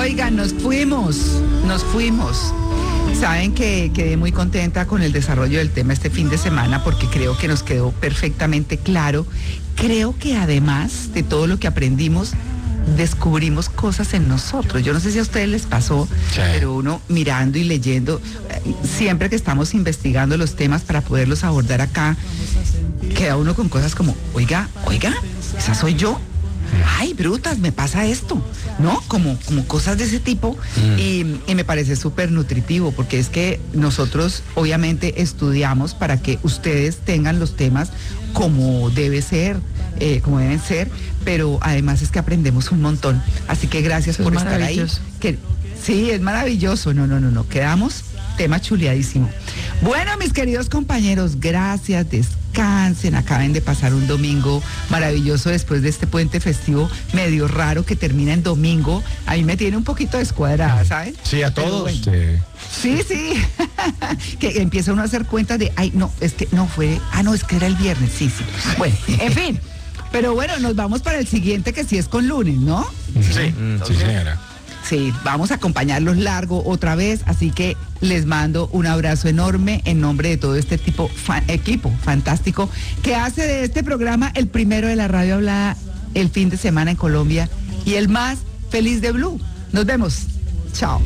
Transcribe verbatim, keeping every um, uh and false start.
Oigan, nos fuimos, nos fuimos. Saben que quedé muy contenta con el desarrollo del tema este fin de semana porque creo que nos quedó perfectamente claro. Creo que además de todo lo que aprendimos, descubrimos cosas en nosotros. Yo no sé si a ustedes les pasó, sí. Pero uno mirando y leyendo, siempre que estamos investigando los temas para poderlos abordar acá, queda uno con cosas como, oiga, oiga, esa soy yo. Ay, brutas, me pasa esto, ¿no? Como, como cosas de ese tipo. Mm. Y, y me parece súper nutritivo, porque es que nosotros obviamente estudiamos para que ustedes tengan los temas como debe ser, eh, como deben ser, pero además es que aprendemos un montón. Así que gracias por estar ahí. Que, sí, es maravilloso. No, no, no, no. Quedamos tema chuleadísimo. Bueno, mis queridos compañeros, gracias. Descansen, acaben de pasar un domingo maravilloso después de este puente festivo medio raro que termina en domingo. A mí me tiene un poquito descuadrada, ¿saben? Sí, a todos. Bueno. Sí, sí. Que empieza uno a hacer cuentas de, ay, no, es que no fue, ah, no, es que era el viernes, sí, sí. Bueno, en fin. Pero bueno, nos vamos para el siguiente que sí es con lunes, ¿no? Sí, mm, sí, señora. Sí, vamos a acompañarlos largo otra vez, así que les mando un abrazo enorme en nombre de todo este tipo fan, equipo fantástico que hace de este programa el primero de la radio hablada el fin de semana en Colombia y el más feliz de Blue. Nos vemos. Chao.